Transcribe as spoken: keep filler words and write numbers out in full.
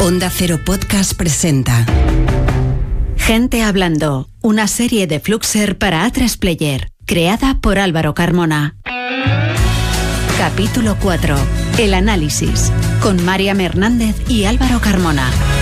Onda Cero Podcast presenta Gente Hablando, una serie de Fluxer para A tres Player, creada por Álvaro Carmona. Capítulo cuatro. El análisis, con Mariam Hernández y Álvaro Carmona.